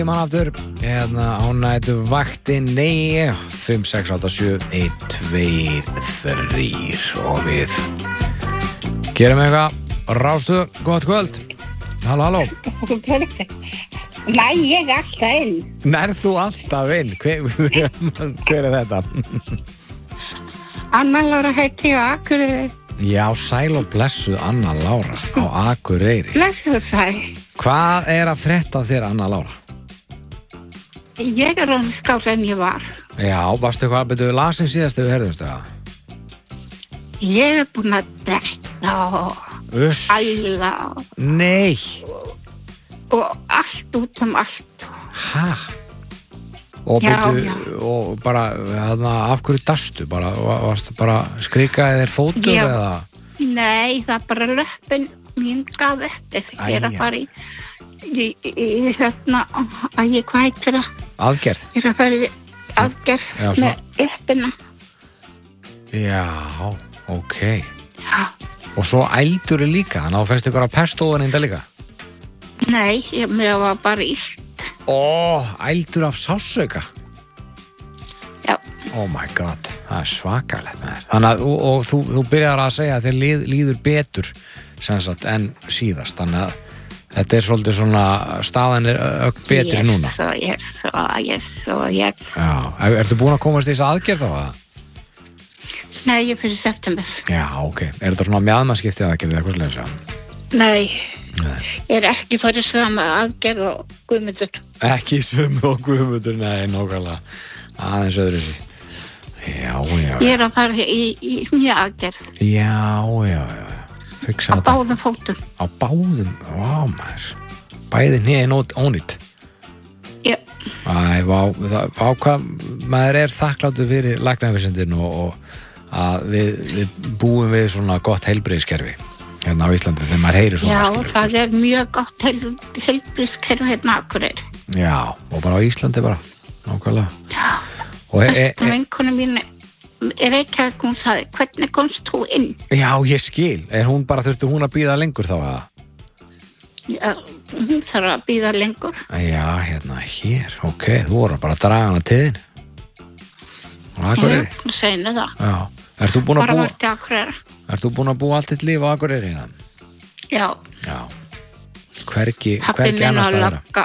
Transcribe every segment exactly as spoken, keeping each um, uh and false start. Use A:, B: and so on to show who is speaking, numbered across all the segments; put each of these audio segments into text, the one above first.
A: mann aftur, hérna á nætu vaktinni fimm sex átta sjö eitt tvö þrír og við gerum eitthvað rástu, gott kvöld. Halló, halló.
B: Næ, ég er alltaf inn.
A: Nærð þú alltaf inn? Hver, hver er þetta?
B: Anna Lára heiti á Akureyri.
A: Já, sæl og blessuð Anna Lára á Akureyri.
B: Blessuð sæl.
A: Hvað er að frétta þér, Anna Lára?
B: Ég er orðin skárri en ég var.
A: Já, varstu hvað betur lasin síðast ef við herðumst það?
B: Ég er búin að detta og
A: Uss.
B: æla og,
A: Nei.
B: og allt út um allt.
A: Hæ? Og
B: Já,
A: betur,
B: já.
A: og bara, þarna, af hverju dastu? Bara, varstu bara skrikaði þér fótur
B: Já.
A: eða?
B: Nei, það er bara löppin mín gaf eftir. Ég er
A: Æja.
B: að fara í, í, í, í hérna, að ég hvað heitir það?
A: Aðgerð?
B: Ég er að fara í aðgerð
A: Já, svona.
B: með uppina.
A: Já, ok.
B: Já.
A: Og svo ældur þið líka, þannig að þú fæst ykkur að pestóðan índa líka?
B: Nei, ég, mér var bara í.
A: Ó, ældur af sásauka?
B: Já.
A: Oh my god, það er svakalegt með þér. Þannig að, og, og þú, þú byrjar að segja að þér líð, líður betur sem sagt en síðast, þannig að þetta er svolítið svona, staðan er ögn betri
B: yes,
A: núna.
B: Svo, yes, svo, yes, svo, yes.
A: Já, er, ertu búin að komast í þess aðgerð þá að?
B: Nei, ég fyrir september.
A: Já, ok. Er þetta svona mjaðmaskipti aðgerð eða eitthvað slegis?
B: Nei,
A: Nei.
B: ég er ekki fyrir sama aðgerð og Guðmundur.
A: Ekki sömu og Guðmundur, nei, nákvæmlega. Aðeins öðru sér. Já, já.
B: Ég er að fara í, í mjög aðgerð.
A: Já, já, já. Fiksa
B: Á
A: þetta.
B: báðum fótum.
A: Á báðum? Vá, maður. Bæði hnén ónýtt.
B: Já.
A: Æ, vá, það, vá, hvað, maður er þakkláttur fyrir læknavísindin og, og að við, við búum við svona gott heilbrigðiskerfi hérna á Íslandi þegar maður heyrir svona
B: Já,
A: skilur.
B: það er mjög gott heilbrigðiskerfi hérna á Akureyri.
A: Já, og bara á Íslandi bara, nákvæmlega.
B: Já.
A: Og e, e,
B: Þetta vinkonu mín er ekki að hún sagði, hvernig komst þú inn?
A: já, ég skil. Er hún bara, þurfti hún að bíða lengur þá að?
B: Já, hún þarf að bíða lengur.
A: Já, hérna, hér, ok, þú voru bara að draga hana til þín. Á Akureyri?
B: Já, hún segir það.
A: Já. Ert þú búin að
B: Bara
A: búa,
B: vart í Akureyri.
A: ert þú búin að búa allt þitt líf á Akureyri? Ja?
B: Já.
A: Já. Hvergi,
B: Pabbi
A: hvergi
B: minn
A: annars
B: var
A: staðar?
B: lögga.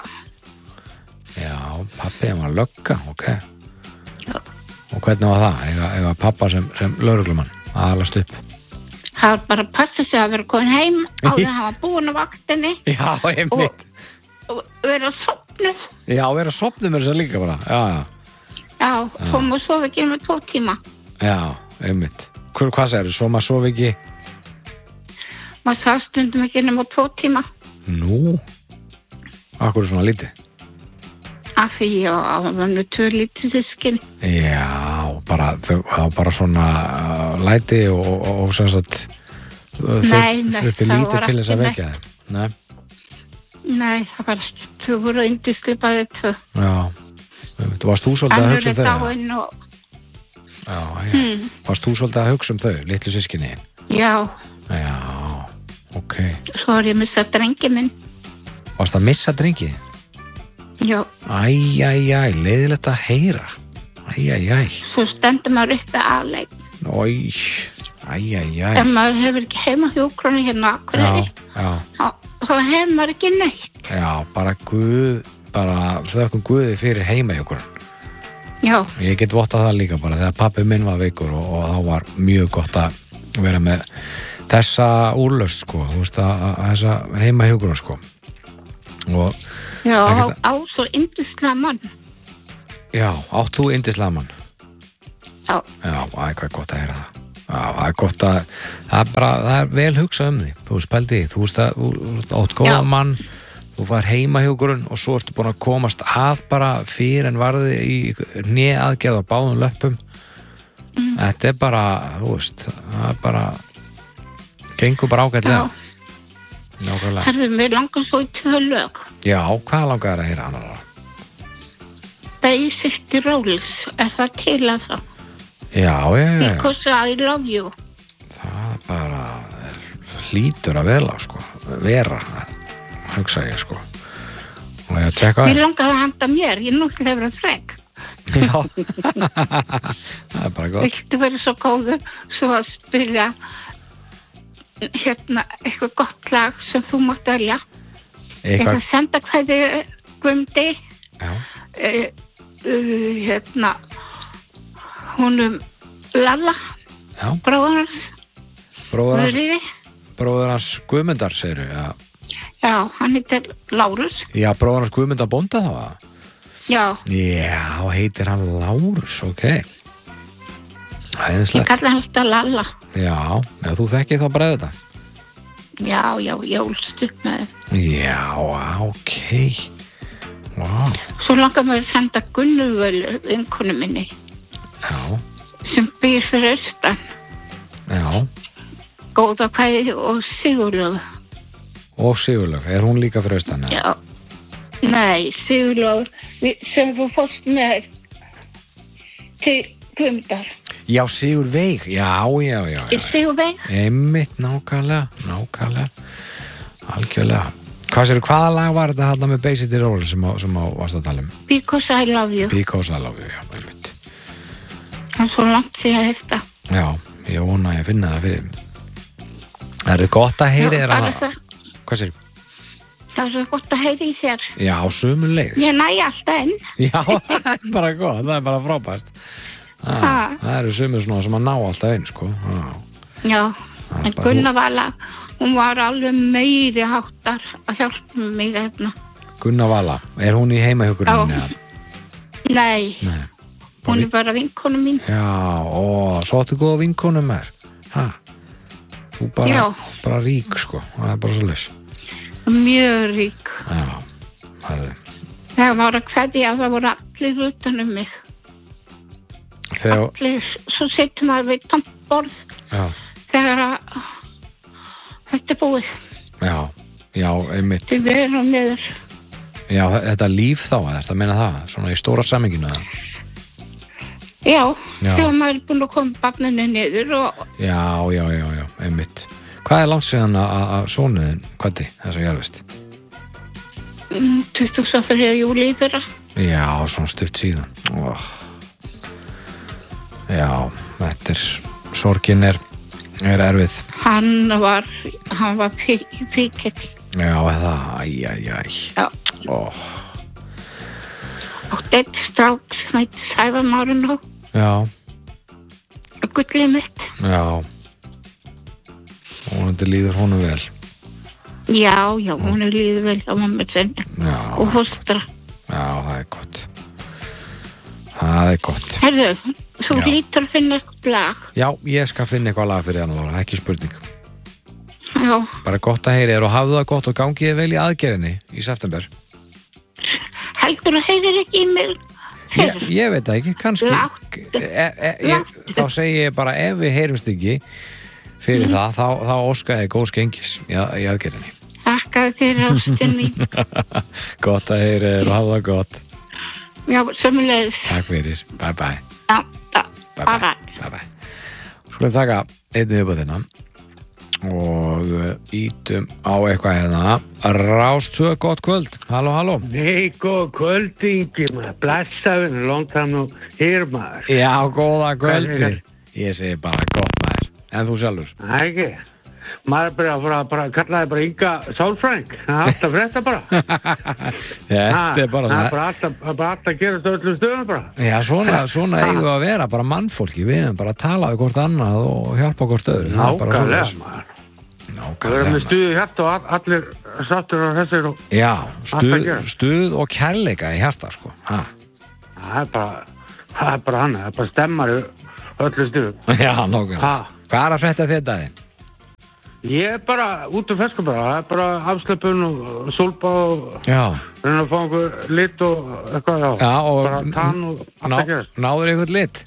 A: Já, pappi hann var lögga, ok.
B: Já.
A: Og hvernig var það? Eiga, eiga pappa sem, sem lögreglumann að alast upp?
B: Það var bara að passa sig að vera komin heim á því að hann var búin á vaktinni
A: Já, einmitt.
B: og vera sopnuð.
A: Já, vera sopnum er þess að líka bara. Já, já.
B: Já, kom og sofa ekki með tvo tíma.
A: Já, einmitt. Hver, hvað segir þú? Svo maður sofi ekki?
B: Maður það stundum ekki nema tvo tíma.
A: Nú? Akkur er svona lítið?
B: Af því ég var með tvö lítið sískin.
A: Já, bara, þau, það var bara svona uh, læti og, og, og sem sagt
B: Nei,
A: þurfti
B: nei,
A: þurfti
B: það
A: lítið
B: var
A: til þess að
B: ekki
A: vekja þig. Nei,
B: Nei, það var tvö voru indislipaði tvö.
A: já. Þú varst þú svolítið að hugsa um þau?
B: dáin og...
A: Já, já.
B: Hmm.
A: Varst þú svolítið að hugsa um þau, litlu sískinni?
B: Já,
A: Já, ok.
B: svo er ég missað drengi minn.
A: Varst að missa drengi?
B: Já,
A: Æ, æ, æ, leiðilegt að heyra. Æ, æ, æ.
B: svo stendur maður uppi aðleik.
A: Æ, æ, æ, æ.
B: Ef maður hefur ekki heima hjúkroni hérna á Akureyri,
A: Já, já,
B: þá- þá hefur maður ekki neitt.
A: já, bara Guð, bara þökkum Guði fyrir heimahjókur.
B: Já,
A: Ég get vottað það líka bara þegar pappi minn var veikur og, og þá var mjög gott að vera með þessa úrlaust, sko, þú veist, að, að þessa heimahjókur, sko. Og,
B: já,
A: Ekkert-
B: á svo yndislega mann.
A: já, átt þú yndislega mann?
B: Já,
A: Já, það er hvað gott að heyra það. Já, það er gott að, það er bara, það er vel hugsað um því. Þú veist, pældi því, þú veist að, þú veist, átt góða
B: Já.
A: mann, þú fær heimahjúkurinn og svo ertu búin að komast að bara fyrir en varði í hnið aðgerð á báðum löppum. Mm. Þetta er bara, þú veist, það er bara, gengur bara ágætlega. Nákvæmlega.
B: herfum við langar svo í tvö lög.
A: Já, hvað langar að heyra annar?
B: Basic Rolls, er það til að það?
A: Já, já, já.
B: Because I love you.
A: Það bara hlýtur að vera, sko, vera, hugsa ég, sko. og ég að tjekka
B: Ég langaði að handa mér, ég nú til að vera frek.
A: Já, það er bara gott.
B: Viltu verið svo góðu svo að spila hérna eitthvað gott lag sem þú mátt velja. Ég
A: Eitthvað,
B: ætla að senda hverju Guðmundi,
A: já,
B: uh, uh, hérna, húnum Lalla,
A: já,
B: bróðar hans,
A: bróður hans,
B: Þuríði.
A: bróður hans Guðmundar, segirðu, já.
B: Já, hann heitir Lárus.
A: Já, bróður hans Guðmundar bónda þá?
B: Já,
A: Já, heitir hann Lárus, ok.
B: ég
A: Æðislegt.
B: kalla hann alltaf Lalla.
A: Já, já, þú þekkið þá bara þetta.
B: Já, já, ég ólst upp með þau.
A: Já, ok. Vá,
B: Svo langar mér að senda Gunnuvölu, vinkonu minni,
A: já,
B: sem býr fyrir austan.
A: já.
B: Góða kvæði og Sigurlöf.
A: Og Sigurlaug, er hún líka fyrir austan?
B: Já. Nei, Sigurlöf, sem þú fórst með til Guðmundar.
A: Já, Sigur Veig, já, já, já,
B: Í
A: já.
B: Sigurveig.
A: Einmitt, nákvæmlega, nákvæmlega, algjörlega. Hvað sér, hvaða lag var þetta hérna með Bay City Rollers sem, á- sem á varst að tala um?
B: Because I love you.
A: Because I love you, já, einmitt.
B: Það er svo langt því að hefta.
A: Já, ég vona að ég finna það fyrir. Er þetta gott að heyri þér
B: bara
A: að...
B: það,
A: Hvað sér?
B: það er svo gott að heyri í þér.
A: Já, sömu leiðis.
B: Ég næ alltaf enn.
A: Já, það er bara gott, það er bara frábæst. Ah,
B: Ha.
A: það eru sömu svona sem að ná alltaf einn, sko. Ah.
B: Já,
A: Það er
B: en
A: bara
B: Gunna Vala, hún var alveg meiri háttar að hjálpa mig hérna.
A: Gunna Vala, er hún í heimahjúkurinn?
B: Já. Nei,
A: Nei.
B: hún er bara vinkonu mín.
A: Já, ó, svo áttu góða vinkonu með. Ha? Þú bara,
B: Já.
A: bara rík, sko. Það er bara svo leys.
B: Mjög rík.
A: Já, það er þið.
B: Það var að kveðja að það voru allir utan um mig.
A: Þegar,
B: Allir, svo setjum maður við tómt borð
A: já,
B: þegar að þetta er búið.
A: já, já, einmitt.
B: Þið verðum niður.
A: Já, þetta líf þá, þetta meina það, svona í stóra samminginu það.
B: Já,
A: Já.
B: þegar maður er búin að koma barninu niður og
A: Já, já, já, já, einmitt. Hvað er langt síðan að, að- að sonuðin, hvernig, þess að gerðist?
B: mm, tuttugasta og þriðja júlí í fyrra.
A: Já, svona stutt síðan. Oh. Já, þetta er, sorgin er, er erfið.
B: Hann var, hann var fíkill.
A: Já, það, æj, æj, æj.
B: Já,
A: Oh.
B: og þetta strák sem heit Sævar Márinu
A: Já,
B: og gullið mitt.
A: já. Og þetta líður honum vel.
B: Já, já, hún er líður vel á mamma sinni
A: Já,
B: og fóstra.
A: já, það er gott. Það er gott.
B: Herðu, þú
A: Já.
B: lítur að finna eitthvað lag.
A: Já, ég skal finna eitthvað lag fyrir hann, Lára, ekki spurning.
B: Já,
A: Bara gott að heyri þér og hafðu það gott og gangið þér vel í aðgerinni í september.
B: heldur að heyrir ekki í mig
A: Ég,
B: fyrr.
A: ég veit það ekki, kannski.
B: Láttu.
A: E, e, ég, þá segi ég bara, ef við heyrumst ekki fyrir það, þá, þá óska ég góðs gengis í, að- í aðgerinni.
B: Þakka þér ástin mín.
A: Gott að heyri þér og hafðu það gott.
B: Já, sömulegis.
A: Takk fyrir. Bye bye.
B: Já, já,
A: Bye
B: bye
A: bye.
B: bye.
A: Bye bye. Skulum taka einnig upp á þinna og ítum á eitthvað hérna. Rástvö, gott kvöld. Halló, halló.
C: Nei, góð kvöldi, Ingi, maður. Blessaður, long time no here, maður.
A: Já, góða kvöldi.
C: Hvernig er?
A: Ég segi bara gott maður. En þú sjálfur?
C: Það er ekki. Maður er bara að fara, bara, kallaði bara Inga Sálfræng. Það er alltaf frétta bara.
A: Þetta er bara
C: Það er
A: svona.
C: bara alltaf, bara alltaf að gera þetta öllum stöðum bara.
A: Já, svona, svona eigum við að vera, bara mannfólki. Við hefum bara að tala við hvort annað og hjálpa hvort öðru. Það er bara
C: Nákvæmlega,
A: svoleiðis.
C: maður. Það er
A: Nákvæmlega.
C: með stuði hjarta og all, allir sattur á þessir og
A: Já,
C: Allt að
A: stuð,
C: gera.
A: stuð og kærleika í hjarta, sko. Ha.
C: það er bara, það er bara hann, það er bara stemmar í öllum stöðum.
A: Já, nákvæmlega.
C: Ha.
A: Hvað er að frétta þetta þið?
C: Ég er bara út af fesku bara, það er bara afslöpun og sólpa og
A: Já.
C: reyna að fá einhver lit og eitthvað, já.
A: Já, og
C: bara tann og allt
A: ná,
C: að gerast.
A: náður eitthvað lit?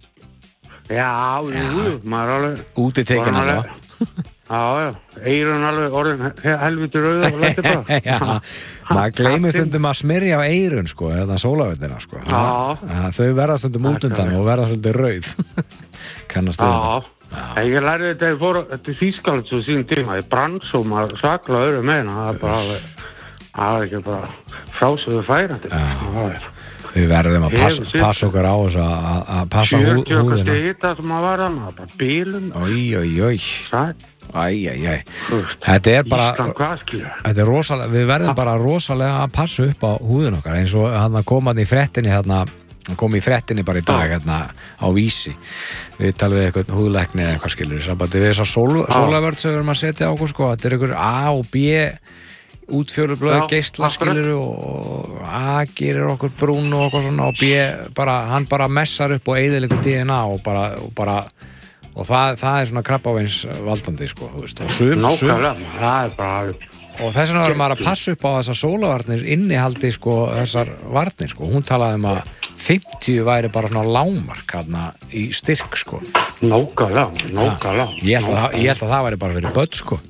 C: Já, jú, jú, maður er alveg...
A: Úti tekin
C: Var hann
A: alltaf.
C: Já, já, eyrun alveg orðin he- helviti rauð og lætti bara.
A: Já, maður gleymir stundum að smyrja á eirun, sko, eða sólavöldina, sko.
C: Já.
A: Já, þau verða stundum út undan og verða svolítið rauð. Kannast við þetta.
C: Já, ég lærði þetta, ég fór þetta í Þýskaland svo síðan tíma, ég brann svo maður sakla öðru meina, það er bara alveg Það er ekki bara frásöðu færandi. Já.
A: Við verðum að passa, passa okkar á þess að, að passa hú, húðina.
C: sjötíu okkar hita sem að var hann, bara bílum.
A: Ói, ói, ói.
C: Sæt.
A: Æj, æj, æj. Þetta er bara, þetta er rosalega, við verðum bara rosalega að passa upp á húðin okkar, eins og hann kom hann í fréttinni hérna, hann kom í fréttinni bara í dag hérna á Vísi. Við talum við eitthvað húðlækni eða eitthvað skilur, sambandi við þessar sól, sólavörð sem við erum að setja á okkur, sko, þetta er einhver A og B útfjölublöð geisla skilur og A gerir okkur brún og okkur svona og B bara, hann bara messar upp og eyðileggur D N A og bara, og bara og það, það er svona krabbameins valdandi sko, þú veist, og sum, sum
C: það er bara
A: og þess vegna verður maður að passa upp á þessar sólavarnir innihaldi sko, þessar varnir sko, hún talaði um að fimmtíu væri bara svona lágmark hérna í styrk sko.
C: Nákvæmlega, nákvæmlega.
A: Ég held að, ég held að það væri bara fyrir börn sko.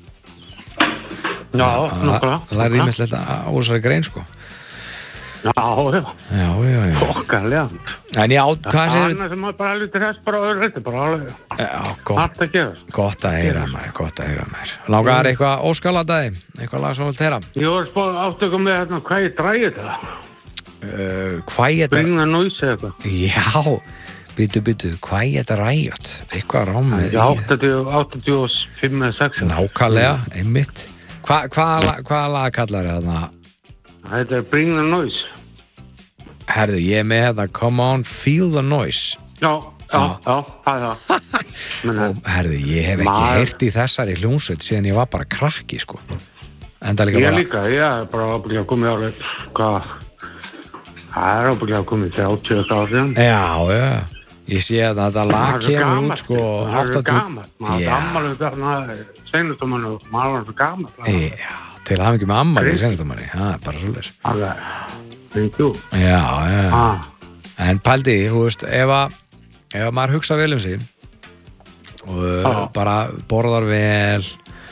C: Já, nákvæmlega.
A: Það lærði ímislegt á þessari grein sko.
C: Já, já.
A: Já, já, já.
C: Nákvæmlega.
A: En já, hvað segir...
C: Það er sem maður bara lítið þess bara öðru þetta, bara alveg.
A: Já, gott.
C: Allt að gera.
A: Gott að heyra maður, gott að heyra maður. Langar eitthvað óskaladaði? Eitthvað lag sem þú vilt heyra?
C: Ég var spáð áttökum með hérna, hvað ég dræði þetta?
A: Uh, hvað ég þetta?
C: Bringa Noise eða eitthvað.
A: Já, byttu, byttu, hvað ég þetta ræjot? Eitthvað rámið í...
C: áttatíu og fimm eða sex.
A: Nákvæmlega, einmitt. Hva, hvaða hva lag kallar þið þarna?
C: Þetta er Bring the Noise.
A: Herðu, ég er með þetta Come on, Feel the Noise.
C: Já, já, já, það er það.
A: Og herðu, ég hef ekki
C: maður...
A: heyrt í þessari hljómsveit síðan ég var bara krakki, sko. Enda líka
C: ég
A: bara...
C: Ég líka, ég er bara ábygglega komið árið, hvað... Það er ábygglega komið þrjátíu ára síðan.
A: Já, já. Ég sé að þetta lag kemur út, sko...
C: Það er gaman. Það er gaman þarna senustumannu, maður er svo gaman.
A: Já, til að hafa ekki með ammali í senustumanni. Það er bara svolítið.
C: Það er, thank you.
A: Já, já.
C: Ah.
A: En pældi, þú veist, ef að, ef að maður hugsa vel um sig og ah. bara borðar vel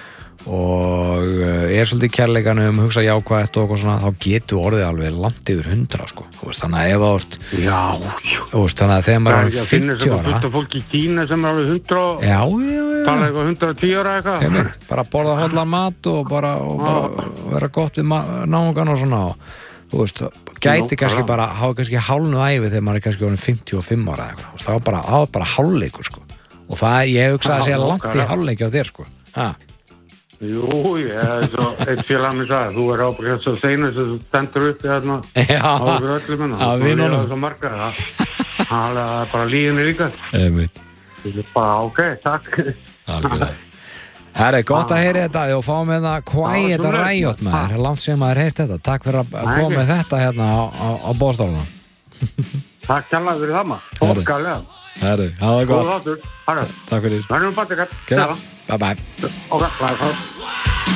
A: og er svolítið í kærleikanum, hugsa jákvætt og eitthvað svona, þá getur orðið alveg langt yfir hundra, sko. Þú veist, þannig að ef það vart...
C: Já, já.
A: Þú veist, þannig að þegar maður er fimmtíu ára...
C: Það er fólk í Kína sem er alveg hundra og...
A: Já, já, já.
C: Tala eitthvað hundra og tíu ára eitthvað.
A: Heimilt, bara borða hollan mat og bara, og bara vera gott við náungan og svona. Þú veist, gæti Nó, kannski bara, hafa kannski hálnu ævi þegar maður er kannski orðinn fimmtíu og fimm ára eitthvað. Það var bara, það var bara hálfleikur, sko. Og það, ég hugsa að segja langt í hálfleiki á þér, sko. Ha?
C: Jú, ég er svo, eitt félag mér sagði, þú er ábyggjast svo seinast að þú stendur upp í þarna áður öllum hennar.
A: Já, við nánum.
C: Það er svo margar, það er bara líginni líka.
A: Einmitt.
C: Það er bara, ok, takk.
A: Algjörlega. Herri, gott að heyri þetta og fá með það Quiet Riot maður, langt sem maður heyrt þetta. Takk fyrir að koma með þetta hérna á, á, á bóðstóluna.
C: Takk kærlega fyrir það maður, okkarlega.
A: Herri, hafa það gott.
C: Góð þáttur, herri.
A: Takk fyrir.
C: Verðum bara til
A: þetta. Bye bye.
C: Ok, bye bye.